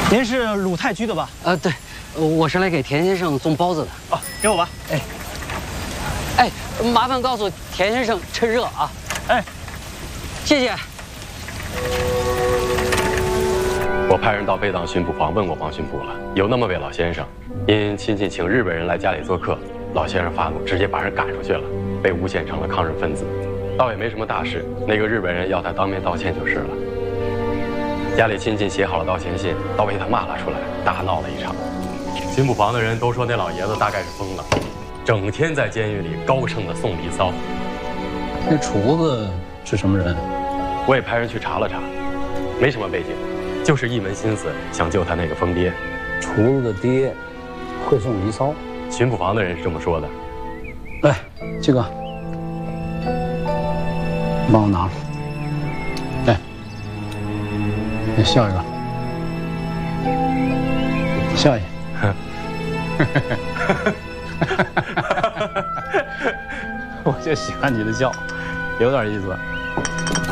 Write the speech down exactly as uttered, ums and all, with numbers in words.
您是鲁太居的吧？ 呃，对，我是来给田先生送包子的。 哦，给我吧。 哎，哎，麻烦告诉田先生趁热啊。 哎， 谢谢。 我派人到贝当巡捕房问过王巡捕了，有那么位老先生，因亲戚请日本人来家里做客，老先生发怒，直接把人赶出去了，被诬陷成了抗日分子。倒也没什么大事，那个日本人要他当面道歉就是了。家里亲戚写好了道歉信，倒被他骂了出来，大闹了一场。巡捕房的人都说那老爷子大概是疯了，整天在监狱里高声的送离骚。 那厨子是什么人？ 我也派人去查了查，没什么背景，就是一门心思想救他那个疯爹。 厨子的爹会送离骚？ 巡捕房的人是这么说的。 来，这个帮我拿。来，你笑一个，笑一下。我就喜欢你的笑，有点意思。